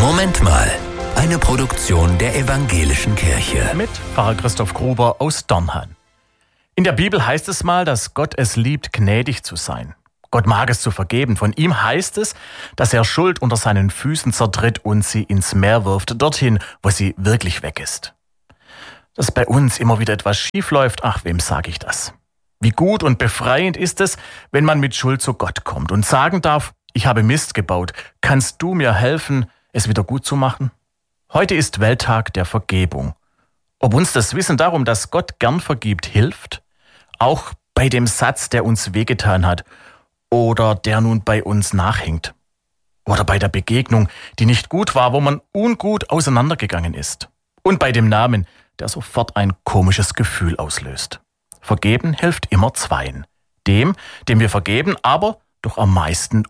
Moment mal, eine Produktion der Evangelischen Kirche. Mit Pfarrer Christoph Gruber aus Dornhan. In der Bibel heißt es mal, dass Gott es liebt, gnädig zu sein. Gott mag es zu vergeben. Von ihm heißt es, dass er Schuld unter seinen Füßen zertritt und sie ins Meer wirft, dorthin, wo sie wirklich weg ist. Dass bei uns immer wieder etwas schief läuft, ach, wem sage ich das? Wie gut und befreiend ist es, wenn man mit Schuld zu Gott kommt und sagen darf, ich habe Mist gebaut, kannst du mir helfen, es wieder gut zu machen? Heute ist Welttag der Vergebung. Ob uns das Wissen darum, dass Gott gern vergibt, hilft? Auch bei dem Satz, der uns wehgetan hat oder der nun bei uns nachhängt. Oder bei der Begegnung, die nicht gut war, wo man ungut auseinandergegangen ist. Und bei dem Namen, der sofort ein komisches Gefühl auslöst. Vergeben hilft immer zweien. Dem wir vergeben, aber doch am meisten